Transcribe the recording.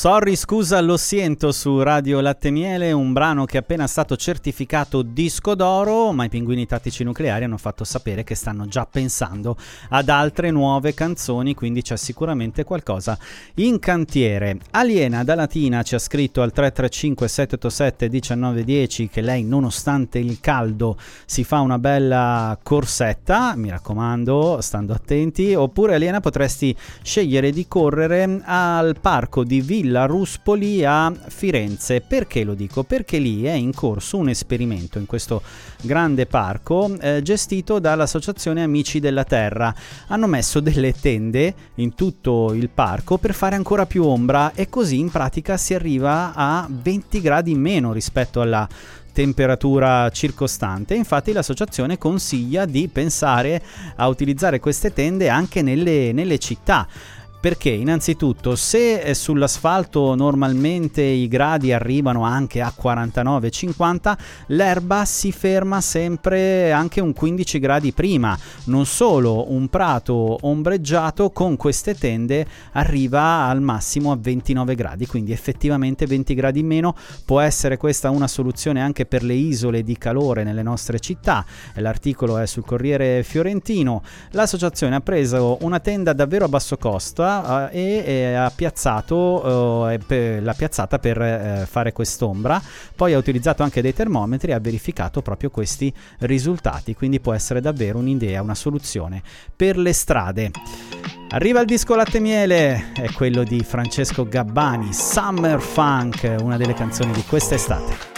Sorry, scusa, lo sento su Radio Latte Miele, un brano che è appena stato certificato disco d'oro, ma i Pinguini Tattici Nucleari hanno fatto sapere che stanno già pensando ad altre nuove canzoni, quindi c'è sicuramente qualcosa in cantiere. Aliena da Latina ci ha scritto al 335 787 1910 che lei, nonostante il caldo, si fa una bella corsetta, mi raccomando, stando attenti. Oppure, Aliena, potresti scegliere di correre al parco di Villa Ruspoli a Firenze. Perché lo dico? Perché lì è in corso un esperimento in questo grande parco gestito dall'associazione Amici della Terra. Hanno messo delle tende in tutto il parco per fare ancora più ombra e così in pratica si arriva a 20 gradi in meno rispetto alla temperatura circostante. Infatti l'associazione consiglia di pensare a utilizzare queste tende anche nelle città. Perché innanzitutto, se sull'asfalto normalmente i gradi arrivano anche a 49-50, l'erba si ferma sempre anche un 15 gradi prima. Non solo, un prato ombreggiato con queste tende arriva al massimo a 29 gradi, quindi effettivamente 20 gradi in meno. Può essere questa una soluzione anche per le isole di calore nelle nostre città. L'articolo è sul Corriere Fiorentino. L'associazione ha preso una tenda davvero a basso costo e ha piazzato l'ha piazzata per fare quest'ombra. Poi ha utilizzato anche dei termometri e ha verificato proprio questi risultati, quindi può essere davvero un'idea, una soluzione per le strade. Arriva il disco Latte Miele, è quello di Francesco Gabbani, Summer Funk, una delle canzoni di quest'estate.